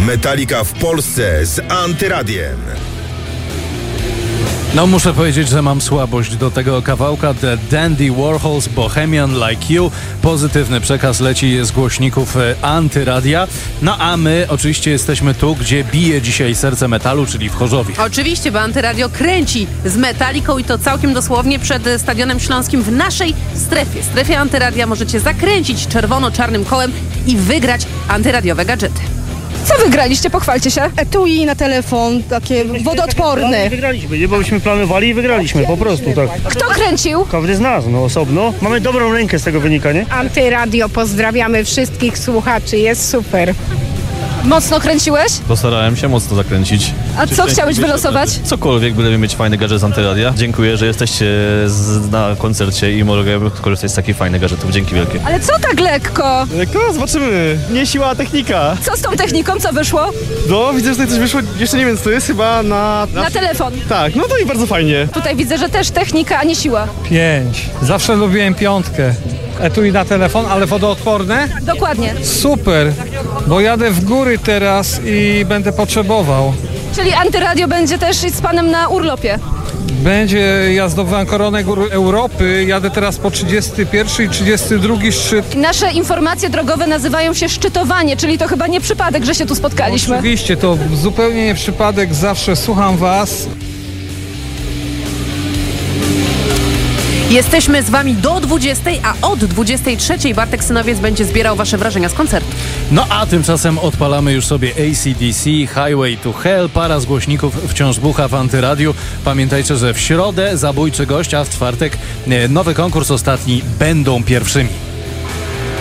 Metallica w Polsce z Antyradiem. No muszę powiedzieć, że mam słabość do tego kawałka The Dandy Warhols Bohemian Like You. Pozytywny przekaz leci z głośników Antyradia. No a my oczywiście jesteśmy tu, gdzie bije dzisiaj serce metalu, czyli w Chorzowie. Oczywiście, bo Antyradio kręci z Metallicą i to całkiem dosłownie przed Stadionem Śląskim w naszej strefie. W strefie Antyradia możecie zakręcić czerwono-czarnym kołem i wygrać antyradiowe gadżety. Co wygraliście? Pochwalcie się. Etui na telefon, takie wodoodporne. Wygraliśmy, nie? Bo byśmy planowali i wygraliśmy, po prostu, tak. Kto kręcił? Każdy z nas, no osobno. Mamy dobrą rękę z tego wynika, nie? Antyradio, pozdrawiamy wszystkich słuchaczy, jest super. Mocno kręciłeś? Postarałem się mocno zakręcić. A co chciałeś wylosować? Cokolwiek, byleby mieć fajny gadżet z Antyradia. Dziękuję, że jesteście na koncercie i mogę korzystać z takich fajnych gadżetów. Dzięki wielkie. Ale co tak lekko? Lekko? Zobaczymy. Nie siła, a technika. Co z tą techniką? Co wyszło? No, widzę, że tutaj coś wyszło. Jeszcze nie wiem, co to jest. Chyba na telefon. Tak, no to i bardzo fajnie. Tutaj widzę, że też technika, a nie siła. 5. Zawsze lubiłem 5. Etui na telefon, ale wodoodporne? Dokładnie. Super, bo jadę w góry teraz i będę potrzebował. Czyli Antyradio będzie też z panem na urlopie. Ja zdobywam koronę gór Europy, jadę teraz po 31 i 32 szczyt. Nasze informacje drogowe nazywają się szczytowanie, czyli to chyba nie przypadek, że się tu spotkaliśmy. Oczywiście, to zupełnie nie przypadek, zawsze słucham was. Jesteśmy z wami do 20, a od 23 Bartek Synowiec będzie zbierał wasze wrażenia z koncertu. No a tymczasem odpalamy już sobie AC/DC, Highway to Hell. Para z głośników wciąż bucha w Antyradiu. Pamiętajcie, że w środę zabójczy gość, a w czwartek nowy konkurs ostatni będą pierwszymi.